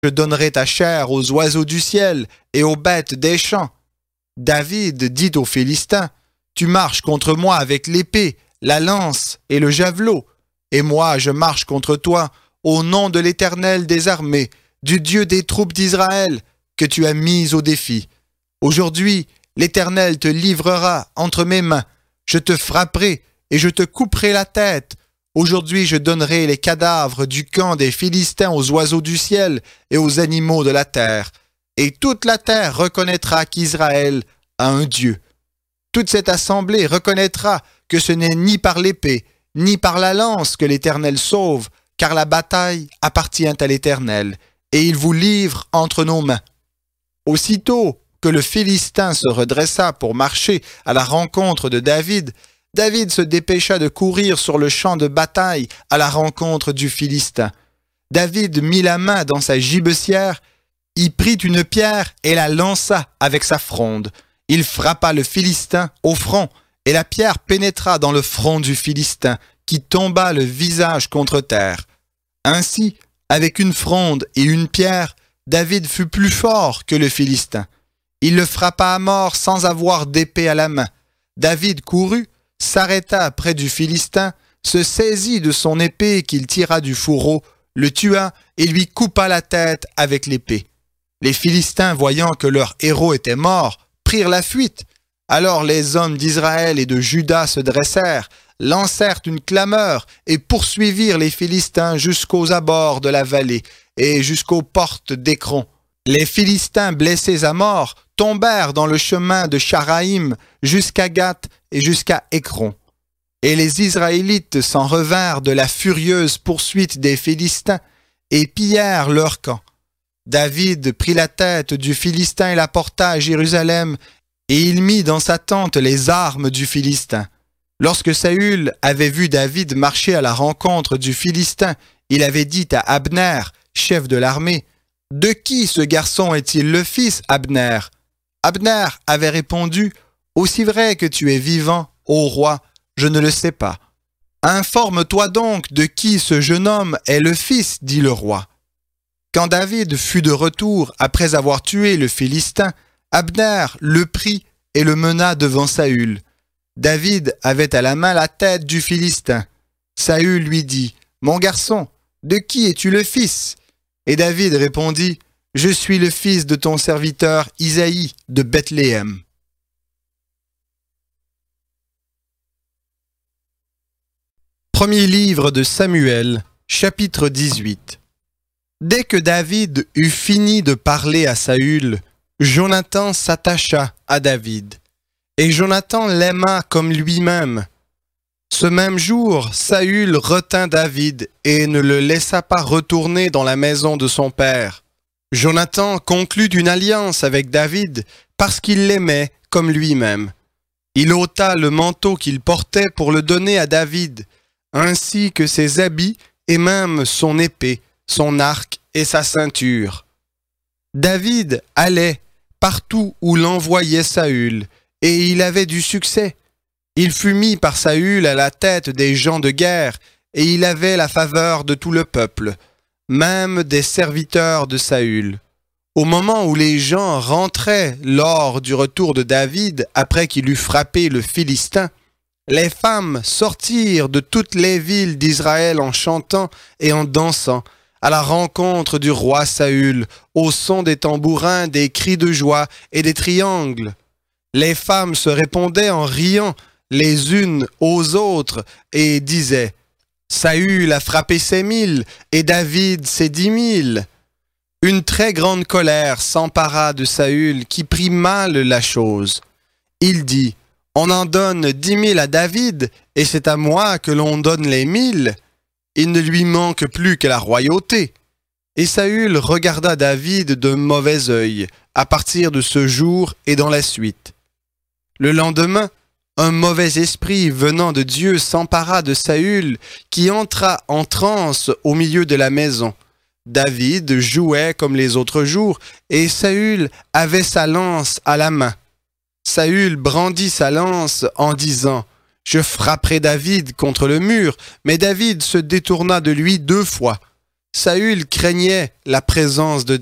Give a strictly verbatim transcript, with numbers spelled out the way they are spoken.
Je donnerai ta chair aux oiseaux du ciel et aux bêtes des champs. » David dit aux Philistins, « Tu marches contre moi avec l'épée, la lance et le javelot, et moi je marche contre toi au nom de l'Éternel des armées, du Dieu des troupes d'Israël, que tu as mis au défi. Aujourd'hui, l'Éternel te livrera entre mes mains. Je te frapperai et je te couperai la tête. Aujourd'hui, je donnerai les cadavres du camp des Philistins aux oiseaux du ciel et aux animaux de la terre. Et toute la terre reconnaîtra qu'Israël a un Dieu. Toute cette assemblée reconnaîtra que ce n'est ni par l'épée, ni par la lance que l'Éternel sauve, car la bataille appartient à l'Éternel, et il vous livre entre nos mains. » Aussitôt que le Philistin se redressa pour marcher à la rencontre de David, David se dépêcha de courir sur le champ de bataille à la rencontre du Philistin. David mit la main dans sa gibecière, y prit une pierre et la lança avec sa fronde. Il frappa le Philistin au front, et la pierre pénétra dans le front du Philistin, qui tomba le visage contre terre. Ainsi, avec une fronde et une pierre, David fut plus fort que le Philistin. Il le frappa à mort sans avoir d'épée à la main. David courut, s'arrêta près du Philistin, se saisit de son épée qu'il tira du fourreau, le tua et lui coupa la tête avec l'épée. Les Philistins, voyant que leur héros était mort, prirent la fuite. Alors les hommes d'Israël et de Juda se dressèrent, lancèrent une clameur et poursuivirent les Philistins jusqu'aux abords de la vallée et jusqu'aux portes d'Écron. Les Philistins blessés à mort tombèrent dans le chemin de Charaïm jusqu'à Gath et jusqu'à Écron. Et les Israélites s'en revinrent de la furieuse poursuite des Philistins et pillèrent leur camp. David prit la tête du Philistin et la porta à Jérusalem, et il mit dans sa tente les armes du Philistin. Lorsque Saül avait vu David marcher à la rencontre du Philistin, il avait dit à Abner, chef de l'armée, « De qui ce garçon est-il le fils, Abner ?» Abner avait répondu, « Aussi vrai que tu es vivant, ô roi, je ne le sais pas. »« Informe-toi donc de qui ce jeune homme est le fils, dit le roi. » Quand David fut de retour après avoir tué le Philistin, Abner le prit et le mena devant Saül. David avait à la main la tête du Philistin. Saül lui dit, « Mon garçon, de qui es-tu le fils ?» Et David répondit, « Je suis le fils de ton serviteur Isaïe de Bethléem. » Premier livre de Samuel, chapitre dix-huit. Dès que David eut fini de parler à Saül, Jonathan s'attacha à David, et Jonathan l'aima comme lui-même. Ce même jour, Saül retint David et ne le laissa pas retourner dans la maison de son père. Jonathan conclut une alliance avec David parce qu'il l'aimait comme lui-même. Il ôta le manteau qu'il portait pour le donner à David, ainsi que ses habits et même son épée, son arc et sa ceinture. David allait partout où l'envoyait Saül, et il avait du succès. Il fut mis par Saül à la tête des gens de guerre, et il avait la faveur de tout le peuple, même des serviteurs de Saül. Au moment où les gens rentraient lors du retour de David, après qu'il eut frappé le Philistin, les femmes sortirent de toutes les villes d'Israël en chantant et en dansant, à la rencontre du roi Saül, au son des tambourins, des cris de joie et des triangles. Les femmes se répondaient en riant les unes aux autres et disaient « Saül a frappé ses mille et David ses dix mille. » Une très grande colère s'empara de Saül qui prit mal la chose. Il dit « On en donne dix mille à David et c'est à moi que l'on donne les mille. Il ne lui manque plus que la royauté. » Et Saül regarda David de mauvais œil à partir de ce jour et dans la suite. Le lendemain, un mauvais esprit venant de Dieu s'empara de Saül qui entra en transe au milieu de la maison. David jouait comme les autres jours et Saül avait sa lance à la main. Saül brandit sa lance en disant « Je frapperai David contre le mur », mais David se détourna de lui deux fois. Saül craignait la présence de